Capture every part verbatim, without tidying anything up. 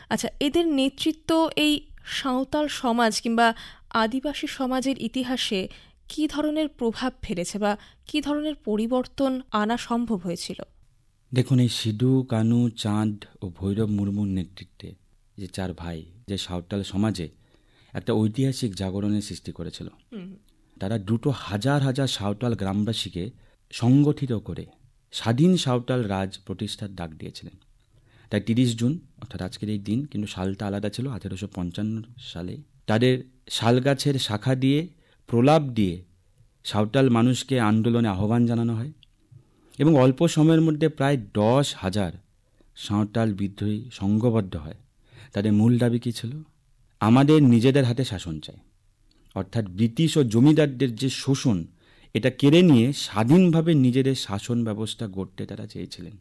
আচ্ছা, এদের নেতৃত্ব এই সাঁওতাল সমাজ কিংবা আদিবাসী সমাজের ইতিহাসে কি ধরনের প্রভাব ফেলেছে বা কি ধরনের পরিবর্তন আনা সম্ভব হয়েছিল? দেখুন, এই সিধু, কানু, চাঁদ ও ভৈরব মুর্মুর নেতৃত্বে যে চার ভাই যে সাঁওতাল সমাজে একটা ঐতিহাসিক জাগরণের সৃষ্টি করেছিল। তারা দুটো হাজার হাজার সাঁওতাল গ্রামবাসীকে সংগঠিত করে স্বাধীন সাঁওতাল রাজ প্রতিষ্ঠার ডাক দিয়েছিলেন। তাই তিরিশ জুন অর্থাৎ আজকের এই দিন, কিন্তু সালটা আলাদা ছিল, আঠেরোশো পঞ্চান্ন সালে তাদের শালগাছের শাখা দিয়ে প্রলাপ দিয়ে সাঁওতাল মানুষকে আন্দোলনে আহ্বান জানানো হয় এবং অল্প সময়ের মধ্যে প্রায় দশ হাজার সাঁওতাল বিদ্রোহী সংঘবদ্ধ হয়। তাদের মূল দাবি কী ছিল? আমাদের নিজেদের হাতে শাসন চাই, অর্থাৎ ব্রিটিশ ও জমিদারদের যে শোষণ, এটা কেড়ে নিয়ে স্বাধীনভাবে নিজেদের শাসন ব্যবস্থা গড়তে তারা চেয়েছিলেন।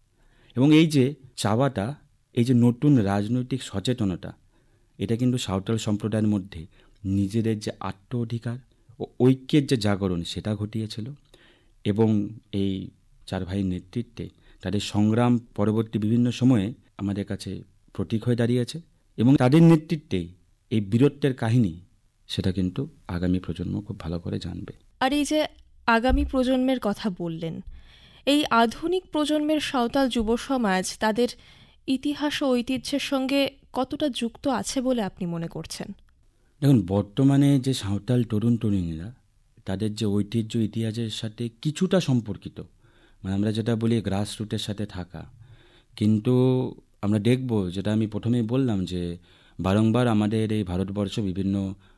এবং এই যে চাওয়াটা, এই যে নতুন রাজনৈতিক সচেতনতা, এটা কিন্তু সাঁওতাল সম্প্রদায়ের মধ্যে নিজেদের যে আত্ম অধিকার ও ঐক্যের যে জাগরণ, সেটা ঘটিয়েছিল। এবং এই চার ভাইয়ের নেতৃত্বে তাদের সংগ্রাম পরবর্তী বিভিন্ন সময়ে আমাদের কাছে প্রতীক হয়ে দাঁড়িয়েছে এবং তাদের নেতৃত্বেই এই বীরত্বের কাহিনী, সেটা কিন্তু আগামী প্রজন্ম খুব ভালো করে জানবে। আর এই যে আগামী প্রজন্মের কথা বললেন, এই আধুনিক প্রজন্মের সাঁওতাল যুব সমাজ তাদের ইতিহাস ও ঐতিহ্যের সঙ্গে কতটা যুক্ত আছে বলে আপনি মনে করছেন? দেখুন, বর্তমানে যে সাঁওতাল তরুণ তরুণীরা তাদের যে ঐতিহ্য ইতিহাসের সাথে কিছুটা সম্পর্কিত, মানে আমরা যেটা বলি গ্রাসরুটের সাথে থাকা, কিন্তু আমরা দেখব, যেটা আমি প্রথমেই বললাম, যে বারংবার আমাদের এই ভারতবর্ষ বিভিন্ন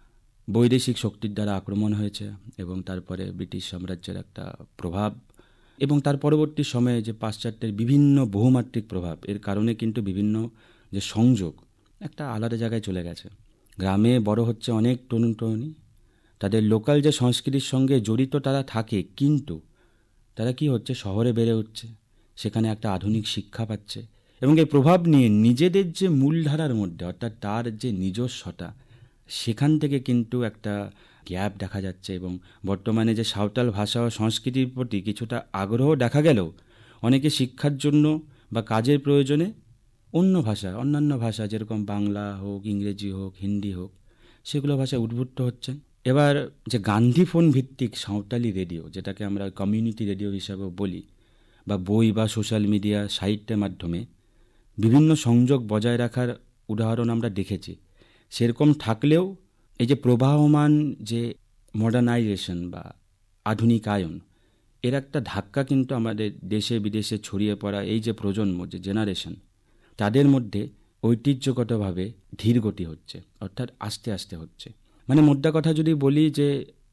বৈদেশিক শক্তির দ্বারা আক্রমণ হয়েছে এবং তারপরে ব্রিটিশ সাম্রাজ্যের একটা প্রভাব এবং তার পরবর্তী সময়ে যে পাশ্চাত্যের বিভিন্ন বহুমাত্রিক প্রভাব, এর কারণে কিন্তু বিভিন্ন যে সংযোগ একটা আলাদা জায়গায় চলে গেছে। গ্রামে বড় হচ্ছে অনেক তরুণ তরুণী, তাদের লোকাল যে সংস্কৃতির সঙ্গে জড়িত তারা থাকে, কিন্তু তারা কি হচ্ছে, শহরে বেড়ে উঠছে, সেখানে একটা আধুনিক শিক্ষা পাচ্ছে এবং এই প্রভাব নিয়ে নিজেদের যে মূলধারার মধ্যে, অর্থাৎ তার যে নিজস্বতা, সেখান থেকে কিন্তু একটা গ্যাপ দেখা যাচ্ছে। এবং বর্তমানে যে সাঁওতাল ভাষা ও সংস্কৃতির প্রতি কিছুটা আগ্রহ দেখা গেলেও অনেকে শিক্ষার জন্য বা কাজের প্রয়োজনে অন্য ভাষা, অন্যান্য ভাষা যেরকম বাংলা হোক, ইংরেজি হোক, হিন্দি হোক, সেগুলো ভাষায় উদ্বুদ্ধ হচ্ছেন। এবার যে গান্ধী ফোন ভিত্তিক সাঁওতালি রেডিও, যেটাকে আমরা কমিউনিটি রেডিও হিসাবেও বলি, বা বই বা সোশ্যাল মিডিয়া সাহিত্যের মাধ্যমে বিভিন্ন সংযোগ বজায় রাখার উদাহরণ আমরা দেখেছি। সেরকম থাকলেও এই যে প্রবাহমান যে মডার্নাইজেশন বা আধুনিকায়ন, এর একটা ধাক্কা কিন্তু আমাদের দেশে বিদেশে ছড়িয়ে পড়া এই যে প্রজন্ম, যে জেনারেশন, তাদের মধ্যে ঐতিহ্যগতভাবে ধীর গতি হচ্ছে, অর্থাৎ আস্তে আস্তে হচ্ছে। মানে মোদ্দা কথা যদি বলি, যে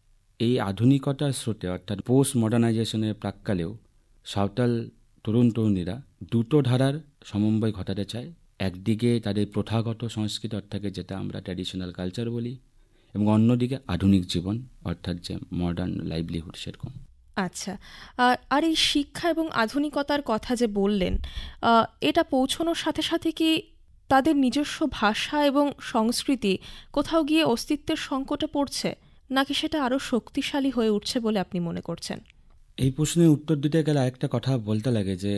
এই আধুনিকতার স্রোতে, অর্থাৎ পোস্ট মডার্নাইজেশনের প্রাক্কালেও সাঁওতাল তরুণ তরুণীরা দুটো ধারার সমন্বয় ঘটাতে চায়। একদিকে তাদের প্রথাগত সংস্কৃতি, অর্থাৎ যেটা আমরা ট্র্যাডিশনাল কালচার বলি, এবং অন্যদিকে আধুনিক জীবন, অর্থাৎ যে মডার্ন লাইভলিহুড, সেরকম। আচ্ছা, আর আর এই শিক্ষা এবং আধুনিকতার কথা যে বললেন, এটা পৌঁছানোর সাথে সাথে কি তাদের নিজস্ব ভাষা এবং সংস্কৃতি কোথাও গিয়ে অস্তিত্বের সংকটে পড়ছে, নাকি সেটা আরও শক্তিশালী হয়ে উঠছে বলে আপনি মনে করছেন? এই প্রশ্নের উত্তর দিতে গেলে একটা কথা বলতে লাগে, যে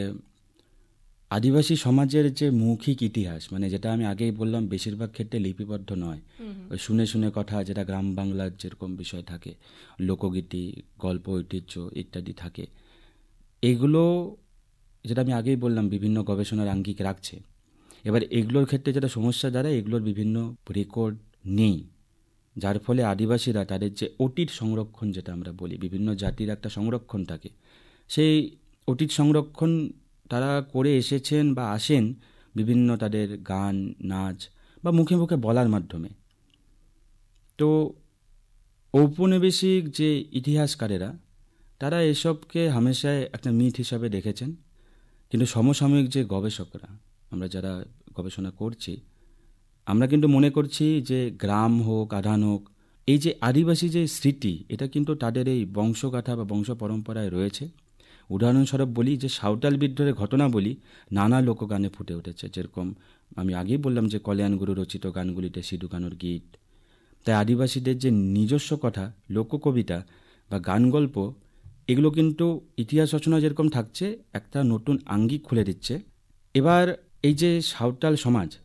আদিবাসী সমাজের যে মৌখিক ইতিহাস, মানে যেটা আমি আগেই বললাম, বেশিরভাগ ক্ষেত্রে লিপিবদ্ধ নয়, ওই শুনে শুনে কথা, যেটা গ্রাম বাংলার যেরকম বিষয় থাকে, লোকগীতি, গল্প, ঐতিহ্য ইত্যাদি থাকে, এগুলো যেটা আমি আগেই বললাম বিভিন্ন গবেষণার আঙ্গিক রাখছে। এবার এগুলোর ক্ষেত্রে যেটা সমস্যা দাঁড়ায়, এগুলোর বিভিন্ন রেকর্ড নেই, যার ফলে আদিবাসীরা তাদের যে অতীত সংরক্ষণ, যেটা আমরা বলি, বিভিন্ন জাতির একটা সংরক্ষণ থাকে, সেই অতীত সংরক্ষণ তারা করে এসেছেন বা আসেন বিভিন্ন তাদের গান, নাচ বা মুখে মুখে বলার মাধ্যমে। তো ঔপনিবেশিক যে ইতিহাসকারেরা, তারা এসবকে হামেশায় একটা মিথ হিসাবে দেখেছেন, কিন্তু সমসাময়িক যে গবেষকরা, আমরা যারা গবেষণা করছি, আমরা কিন্তু মনে করছি যে গ্রাম হোক, আধান হোক, এই যে আদিবাসী যে স্মৃতি, এটা কিন্তু তাদের এই বংশগাথা বা বংশ পরম্পরায় রয়েছে। উদাহরণস্বরূপ বলি, যে সাঁওতাল বিদ্রোহের ঘটনা বলি নানা লোকগানে ফুটে উঠেছে, যেরকম আমি আগেই বললাম যে কল্যাণগুরু রচিত গানগুলিতে সিধু কানুর গীত। তাই আদিবাসীদের যে নিজস্ব কথা, লোককবিতা বা গান গল্প, এগুলো কিন্তু ইতিহাস রচনা যেরকম থাকছে, একটা নতুন আঙ্গিক খুলে দিচ্ছে। এবার এই যে সাঁওতাল সমাজ,